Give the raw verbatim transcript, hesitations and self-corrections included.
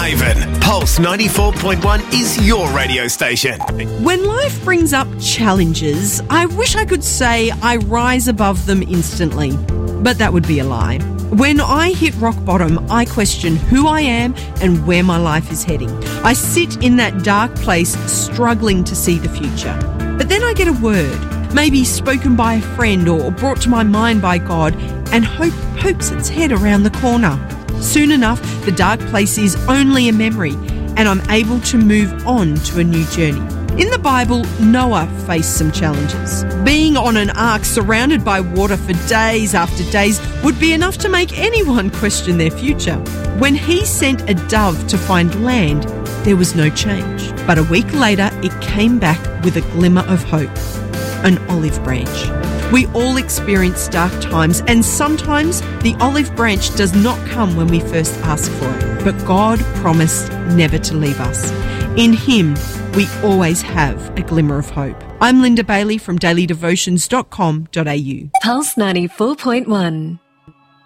Craven. Pulse ninety-four point one is your radio station. When life brings up challenges, I wish I could say I rise above them instantly, but that would be a lie. When I hit rock bottom, I question who I am and where my life is heading. I sit in that dark place struggling to see the future. But then I get a word, maybe spoken by a friend or brought to my mind by God, and hope pokes its head around the corner. Soon enough, the dark place is only a memory, and I'm able to move on to a new journey. In the Bible, Noah faced some challenges. Being on an ark surrounded by water for days after days would be enough to make anyone question their future. When he sent a dove to find land, there was no change. But a week later, it came back with a glimmer of hope, an olive branch. We all experience dark times, and sometimes the olive branch does not come when we first ask for it. But God promised never to leave us. In Him, we always have a glimmer of hope. I'm Linda Bailey from daily devotions dot com dot a u. Pulse ninety-four point one.